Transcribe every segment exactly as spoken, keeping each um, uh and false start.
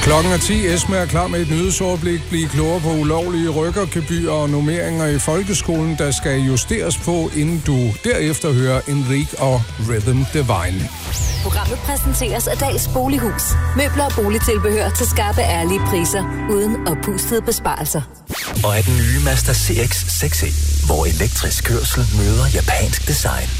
Klokken er ti. Esme er klar med et nyhedsoverblik. Bliv klogere på ulovlige rykkergebyrer og normeringer i folkeskolen, der skal justeres på, inden du derefter hører Enrique og Rhythm Divine. Programmet præsenteres af Dags Bolighus. Møbler og boligtilbehør til skarpe, ærlige priser, uden oppustede besparelser. Og af den nye Mazda C X seks E, hvor elektrisk kørsel møder japansk design.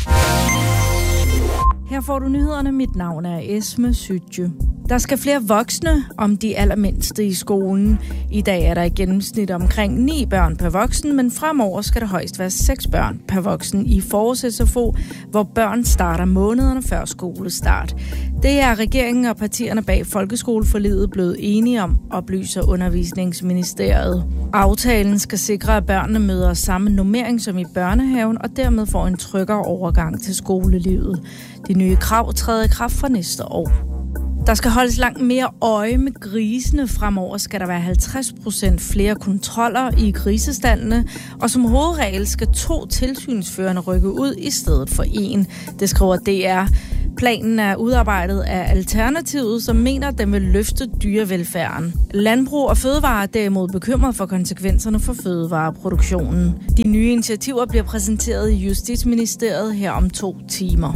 Her får du nyhederne. Mit navn er Esme Sytje. Der skal flere voksne om de allermindste i skolen. I dag er der i gennemsnit omkring ni børn per voksen, men fremover skal der højst være seks børn per voksen i forårs-S F O, hvor børn starter månederne før skolestart. Det er regeringen og partierne bag folkeskoleforliget blevet enige om, oplyser Undervisningsministeriet. Aftalen skal sikre, at børnene møder samme normering som i børnehaven, og dermed får en tryggere overgang til skolelivet. De nye krav træder i kraft fra næste år. Der skal holdes langt mere øje med grisene. Fremover skal der være halvtreds procent flere kontroller i grisestaldene, og som hovedregel skal to tilsynsførende rykke ud i stedet for en. Det skriver D R. Planen er udarbejdet af Alternativet, som mener, at den vil løfte dyrevelfærden. Landbrug og Fødevare er derimod bekymret for konsekvenserne for fødevareproduktionen. De nye initiativer bliver præsenteret i Justitsministeriet her om to timer.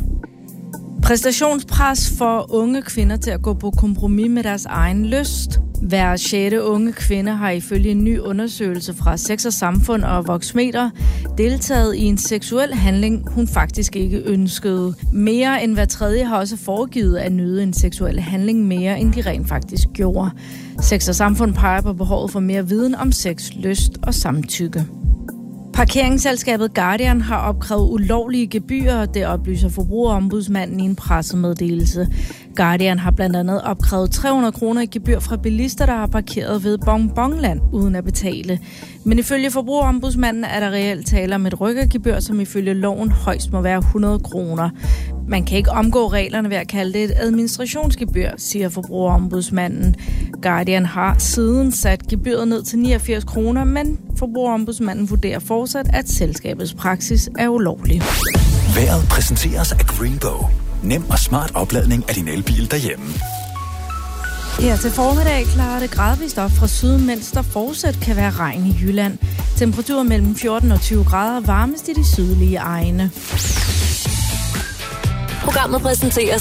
Præstationspres for unge kvinder til at gå på kompromis med deres egen lyst. Hver sjette unge kvinde har ifølge en ny undersøgelse fra Sex og Samfund og Voxmeter deltaget i en seksuel handling, hun faktisk ikke ønskede. Mere end hver tredje har også foregivet at nyde en seksuel handling mere, end de rent faktisk gjorde. Sex og Samfund peger på behovet for mere viden om sex, lyst og samtykke. Parkeringsselskabet Guardian har opkrævet ulovlige gebyrer, det oplyser Forbrugerombudsmanden i en pressemeddelelse. Guardian har blandt andet opkrævet tre hundrede kroner i gebyr fra bilister, der har parkeret ved Bonbonland uden at betale. Men ifølge Forbrugerombudsmanden er der reelt tale om et rykkergebyr, som ifølge loven højst må være hundrede kroner. Man kan ikke omgå reglerne ved at kalde det et administrationsgebyr, siger Forbrugerombudsmanden. Guardian har siden sat gebyret ned til niogfirs kroner, men Forbrugerombudsmanden vurderer fortsat, at selskabets praksis er ulovlig. Vejret præsenteres af Greenbow. Nem og smart opladning af din elbil derhjemme. Her til formiddag klarer det gradvist op fra syd, mens der fortsat kan være regn i Jylland. Temperaturer mellem fjorten og tyve grader, varmest i de sydlige egne. Programmet præsenteres